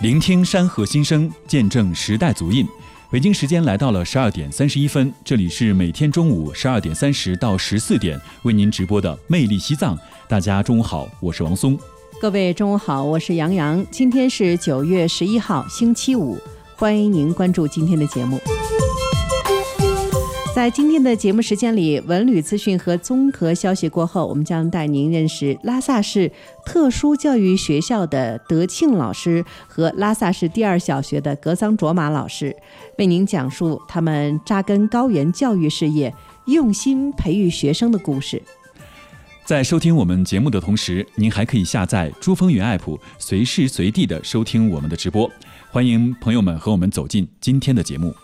聆听山河心声，见证时代足印。北京时间来到了12点31分，这里是每天中午12点30到14点为您直播的《魅力西藏》。大家中午好，我是王松。 各位中午好，我是杨洋。今天是9月11号，星期五，欢迎您关注今天的节目。在今天的节目时间里，文旅资讯和综合消息过后，我们将带您认识拉萨市特殊教育学校的德庆老师和拉萨市第2小学的格桑卓玛老师，为您讲述他们扎根高原教育事业、用心培育学生的故事。 在收听我们节目的同时，您还可以下载珠峰云 App， 随时随地的收听我们的直播。欢迎朋友们和我们走进今天的节目。